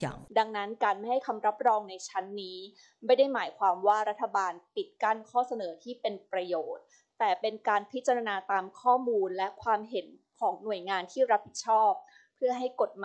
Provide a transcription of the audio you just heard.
ดังนั้นการไม่ให้คำรับรองในชั้นนี้ไม่ได้หมายความว่ารัฐบาลปิดกั้นข้อเสนอที่เป็นประโยชน์แต่เป็นการพิจารณาตามข้อมูลและความเห็นของหน่วยงานที่รับผิดชอบเพื่อให้กฎหมาย